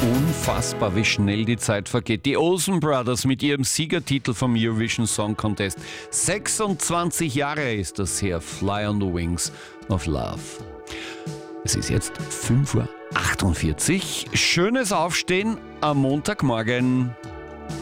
Unfassbar, wie schnell die Zeit vergeht. Die Olsen Brothers mit ihrem Siegertitel vom Eurovision Song Contest. 26 Jahre ist das her. Fly on the Wings of Love. Es ist jetzt 5:48 Uhr. Schönes Aufstehen am Montagmorgen.